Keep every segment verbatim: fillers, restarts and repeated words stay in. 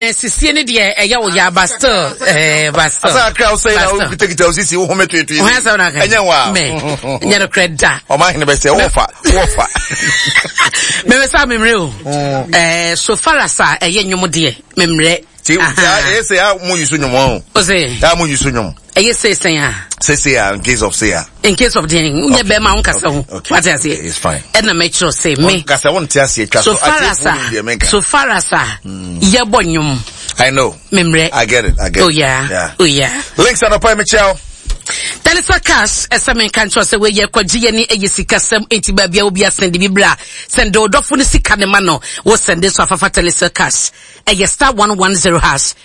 Sisi ni de eya wo ya basto eh basto. Asa crowd say na we take it to sisi wo home twenty. Enya wa. Enya no creda. O ma hene be say wo fa, wo fa. Me be sa memre o. Eh so far as eye nwom de memre. Ti ya say a mo yusu nwom o. O say. Ya mo yusu nwom. Eye say say ah. Say say in case of say ah. In case of the unye be ma unkasa ho. What I say? It's fine. And na make sure say me. Unkasa won ti ase twa so far as so far as ye bonyum. I know. Memre. I get it. I get it. Oh yeah. Yeah. Oh yeah. Links on the point, Michelle. Telesa cash esamen kancho se we ye kwagiye ni eyisika sem enti ba bia obi asende bibra send odofo ni sika ne ma no wo send so afafa telesa cash eye star one one zero hash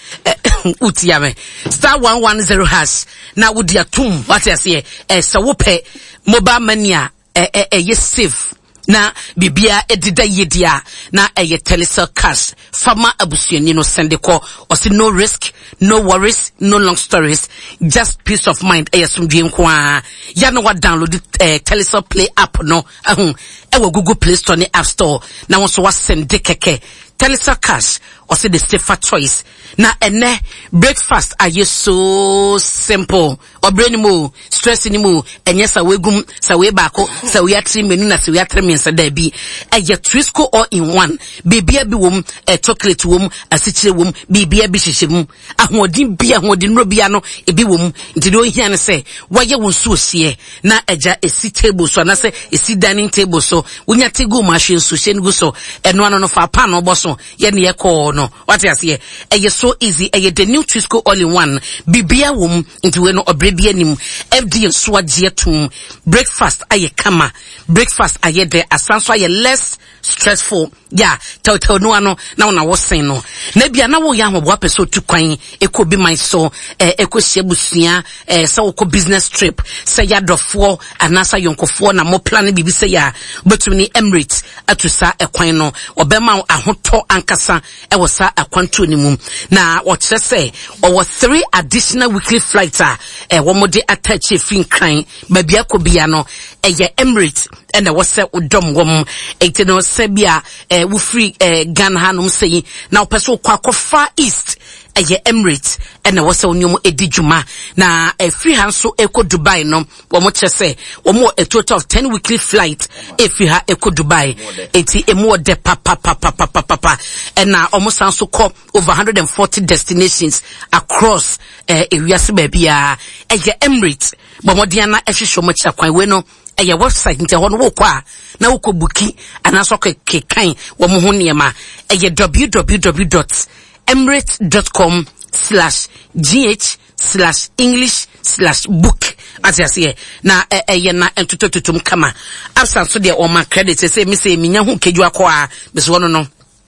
utia me star one one zero hash na wo dia tum what you say eh se wo pe mobile money a eh eh safe na bibia edida yedia na eye telesa cash farmer abusuani no send ko o say no risk no worries no long stories just peace of mind eye somdwe nko ya no wa download uh, telesa play app no ahun e wo Google Play Store ni App Store na won so wa send de keke telesa cash or say the safer choice na ene breakfast are you so simple or brain mo stress ni mo enye sa wegum sa we baako sa we atri menu na sa we atri mensa da bi eye Trisco all in one bibia bi wom e chocolate wom asichire wom bibia bi hyehyem ahodin bi ahodin ro bia no e bi wom nti do hia ne se waye won so sie na eja esi table so na se esi dining table so wonya tegu machine so hye ngu so eno ano no fa pa no boso ye ne ye call no what you say eye so easy eye the new Trisco all in one bibia wom nti we no obrebia nim F D so agye tum breakfast aye kama breakfast aye there asanso aye less stressful yeah tell tell no ano na una wo sen no na bia na wo ya hobo apeso tu kwan ekobi man so eh ekohye busua eh se wo ko business trip se ya dofo anasa yonkofo na mo plan bibi se ya between Emirates atusa ekwan no obema ahoto ankasa e wo sa akwanto ni mum na wo kire se owo three additional weekly flights ah eh wo mode attach fin kran ba bia ko bia no eye Emirates and I was say udom wom etino sebia eh wo free eh Ghana hanum sei na opeso kwa far east eye Emirates and I was say onyom edijuma na eh free hanso eko Dubai no wo mo chese wo mo a total of ten weekly flight if you ha eko Dubai eti emo de papa papa papa papa and na almost hanso ko over one hundred forty destinations across eh area se bia eye Emirates bo modiana ehwehwo mo cha kwan we no eye website nte hono wo kwa na wo ko buki anaso ke kan wo mo ho niema eye w w w dot emirates dot com slash g h slash english slash book atiase na eye na entotototum kama absent so de o ma credit say me say minya ho keju akwa be so no no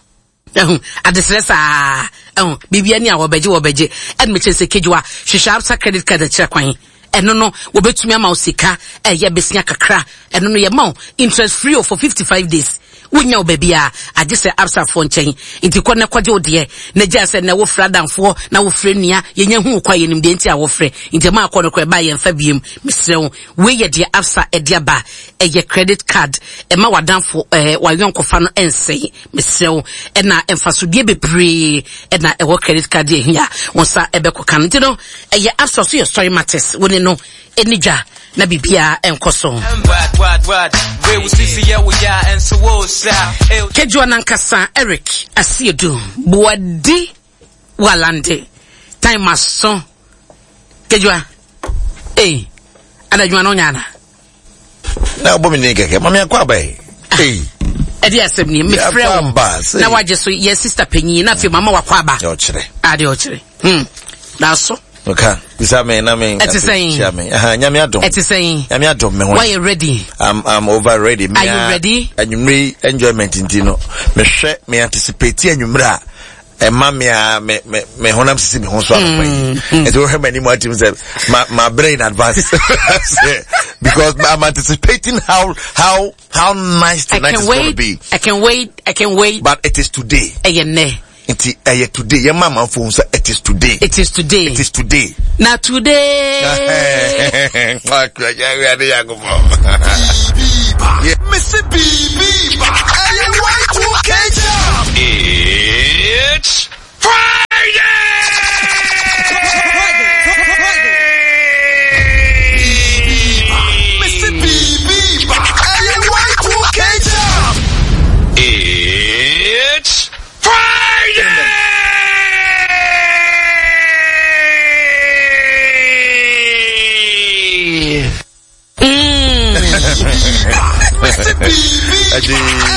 ehun adestresa ehun bibia ni a wo beje wo beje and me chese keju a hwehwa absa credit card akira kwan eno no wo betumi ama osika eye besia kakra eno no ye ma interest free for fifty-five days wonya obabia age se absa fo nchen nti ko ne kwaje ode na gya se na wo fradanfo na wo frenia yenya hu kwa yenim de nti a wo frɛ nti ma akɔ no ko ba ye mfa biem misrew we ye de absa ede aba eye credit card e ma wadanfo eh wayonko fa no ensei misrew e na emfasodie bebre e na e wo credit card ye hia wonsa ebe ko kan nti no eye absa so your story matters woni no enidwa na bibia enkoso Kejua nankasa Eric Asiedu Buadi Walande time aso Kejua eh anadwa no nyana na obo mi ni keke mami akwa bai eh edi asem ni me frɛ na waje so ye sister panyi na fi mama wakwa aba yo chire ade o chire hm da so okay bisa me na me it's saying aha nyame adom it's saying nyame adom me ho why you ready i'm i'm over ready are you ready anwumre enjoyment ntino me hwɛ me anticipate anwumre a Emma me me me me honam sisi me ho so apai. It will have many more teams my my brain advance because I'm anticipating how how how nice tonight is going to be. I can wait. I can wait. But it is today. Ayene. It is uh, today. Your mama phone say it is today. It is today. It is today. Now today. Mister B B. It's Daddy.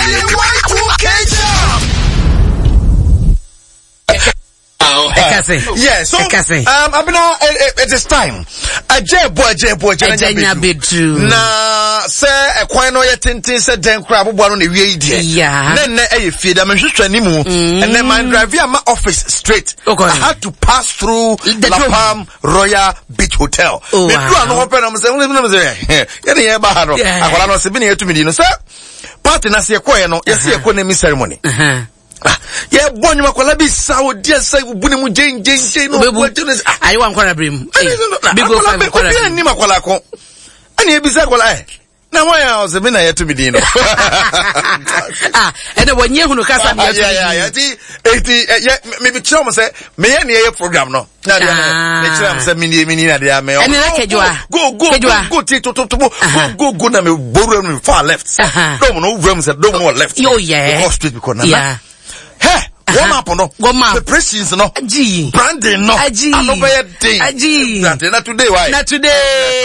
Yes, so um, Abena, it, it is time. A jebo, a jebo, a jebo. Na say a quino ya tintin said den crab one the way yeah. Then a feed I'm just anymore, and then my drive via my office straight. Okay. I had to pass through the La Palm Royal Beach Hotel. Oh, wow. I'm open. I'm saying, I'm saying, yeah, baharo. I was been here to me, you know, sir. Party na see a choir, no, yes, see a choir ceremony. Yeah, born you are be sour, dear, say, Bunny Jane, Jane, Jane, no, I want to bring. Big go five Nimacolako. And you be Zagola. Now, why I was a minute to be Dino. Ah, and when you who cast yeah, yeah, yeah, maybe Choma say, may I near your program, no? Nah, say, Mini, Mini, and I go, go, go, go, to, to, to, go, go, go, me, borrow far left. Don't no rooms that don't more left. Oh, yeah, street because, yeah. Hey, one up no, one up. The presence no, G, branding no, G, I know by a day, G. Not today, why? Not today.